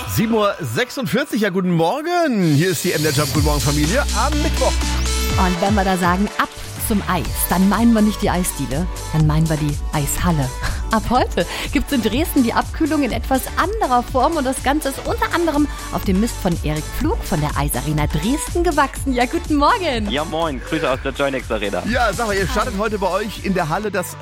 7:46 Uhr, ja guten Morgen. Hier ist die MDR Jump, guten Morgen Familie am Mittwoch. Und wenn wir da sagen, ab zum Eis, dann meinen wir nicht die Eisdiele, dann meinen wir die Eishalle. Ab heute gibt es in Dresden die Abkühlung in etwas anderer Form und das Ganze ist unter anderem auf dem Mist von Erik Pflug von der Eisarena Dresden gewachsen. Ja, guten Morgen. Ja, moin. Grüße aus der Joinex Arena. Ja, sag mal, ihr startet heute bei euch in der Halle das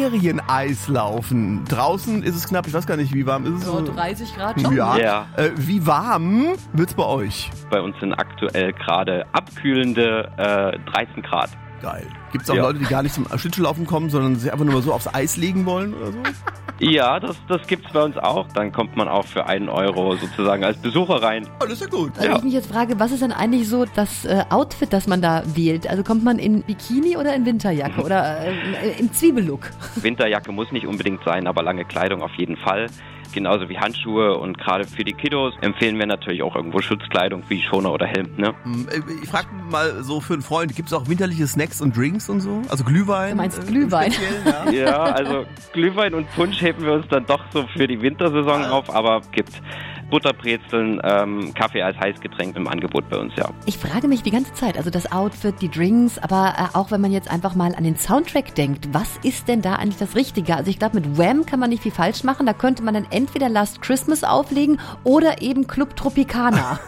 Ferieneislaufen. Draußen ist es knapp, ich weiß gar nicht, wie warm ist es? So 30 Grad schon. Ja. Wie warm wird's bei euch? Bei uns sind aktuell gerade abkühlende 13 Grad. Geil. Gibt es auch Leute, die gar nicht zum Schlittschuhlaufen kommen, sondern sich einfach nur mal so aufs Eis legen wollen oder so? Ja, das gibt's bei uns auch. Dann kommt man auch für 1 Euro sozusagen als Besucher rein. Oh, das ist ja gut. Also ich mich jetzt frage, was ist denn eigentlich so das Outfit, das man da wählt? Also kommt man in Bikini oder in Winterjacke oder im Zwiebellook? Winterjacke muss nicht unbedingt sein, aber lange Kleidung auf jeden Fall. Genauso wie Handschuhe und gerade für die Kiddos empfehlen wir natürlich auch irgendwo Schutzkleidung wie Schoner oder Helm. Ne? Ich frage mal so für einen Freund, gibt es auch winterliche Snacks und Drinks und so? Also Glühwein? Du meinst Glühwein? Ja, also Glühwein und Punsch heben wir uns dann doch so für die Wintersaison auf, aber gibt Butterbrezeln, Kaffee als Heißgetränk im Angebot bei uns, ja. Ich frage mich die ganze Zeit, also das Outfit, die Drinks, aber auch wenn man jetzt einfach mal an den Soundtrack denkt, was ist denn da eigentlich das Richtige? Also ich glaube, mit Wham kann man nicht viel falsch machen, da könnte man dann entweder Last Christmas auflegen oder eben Club Tropicana.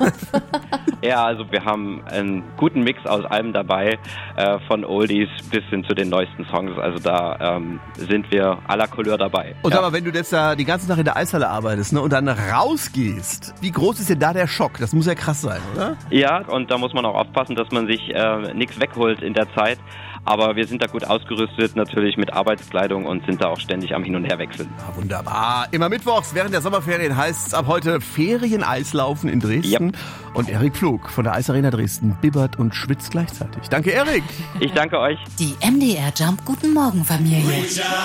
Ja, also wir haben einen guten Mix aus allem dabei, von Oldies bis hin zu den neuesten Songs, also da sind wir à la Couleur dabei. Und sag mal, wenn du jetzt da die ganze Nacht in der Eishalle arbeitest, ne, und dann rausgehst, wie groß ist denn da der Schock? Das muss ja krass sein, oder? Ja, und da muss man auch aufpassen, dass man sich nichts wegholt in der Zeit. Aber wir sind da gut ausgerüstet, natürlich mit Arbeitskleidung und sind da auch ständig am Hin- und Herwechseln. Ja, wunderbar. Immer mittwochs während der Sommerferien heißt es ab heute Ferieneislaufen in Dresden. Yep. Und Erik Pflug von der Eisarena Dresden bibbert und schwitzt gleichzeitig. Danke, Erik. Ich danke euch. Die MDR Jump Guten Morgen Familie.